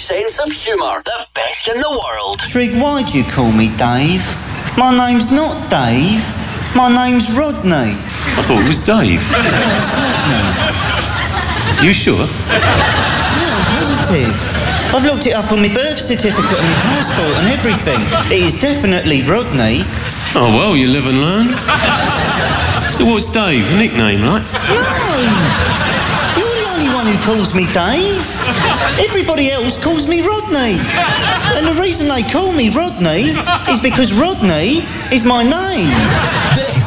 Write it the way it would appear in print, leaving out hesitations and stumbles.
sense of humour. The best in the world. Trig, why'd you call me Dave? My name's not Dave. My name's Rodney. I thought it was Dave. No, it's Rodney. You sure? Yeah, I'm positive. I've looked it up on my birth certificate and my passport and everything. It is definitely Rodney. Oh, well, you live and learn. So what's Dave? A nickname, like? No! You're the only one who calls me Dave. Everybody else calls me Rodney. And the reason they call me Rodney is because Rodney is my name. This